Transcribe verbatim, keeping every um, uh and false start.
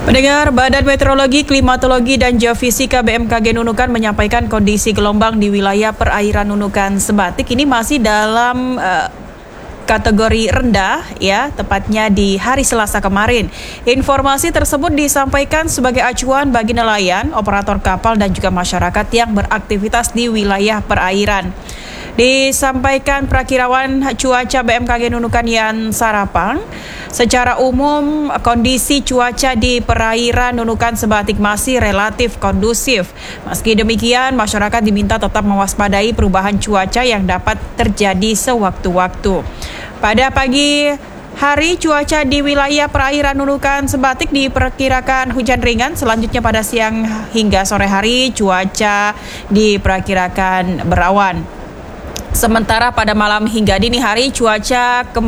Pendengar, Badan Meteorologi, Klimatologi, dan Geofisika B M K G Nunukan menyampaikan kondisi gelombang di wilayah perairan Nunukan Sebatik ini masih dalam uh, kategori rendah, ya, tepatnya di hari Selasa kemarin. Informasi tersebut disampaikan sebagai acuan bagi nelayan, operator kapal, dan juga masyarakat yang beraktivitas di wilayah perairan. Disampaikan Prakirawan Cuaca B M K G Nunukan Yan Sarapang, secara umum kondisi cuaca di perairan Nunukan Sebatik masih relatif kondusif. Meski demikian, masyarakat diminta tetap mewaspadai perubahan cuaca yang dapat terjadi sewaktu-waktu. Pada pagi hari, cuaca di wilayah perairan Nunukan Sebatik diperkirakan hujan ringan. Selanjutnya pada siang hingga sore hari, cuaca diperkirakan berawan. Sementara pada malam hingga dini hari, cuaca kembali